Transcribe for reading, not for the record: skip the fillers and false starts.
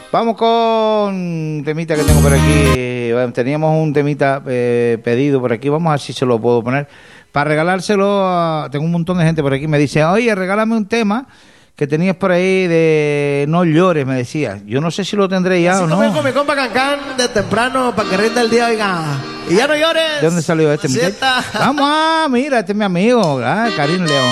Vamos con un temita que tengo por aquí. Bueno, teníamos un temita pedido por aquí. Vamos a ver si se lo puedo poner. Para regalárselo a... Tengo un montón de gente por aquí. Me dice, oye, regálame un tema que tenías por ahí de No Llores, me decía. Yo no sé si lo tendré ya. Así o no. Así como mi compa Cancán de temprano para que rinda el día, oiga. Y ya no llores. ¿De dónde salió este muchacho? Vamos, mira, este es mi amigo, Karim León.